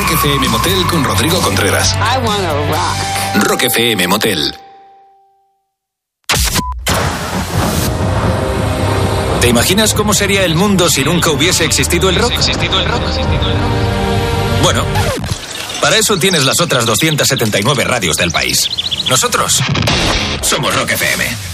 Rock FM Motel con Rodrigo Contreras. I wanna rock. Rock FM Motel. ¿Te imaginas cómo sería el mundo si nunca hubiese existido el rock? Bueno, para eso tienes las otras 279 radios del país. Nosotros somos Rock FM.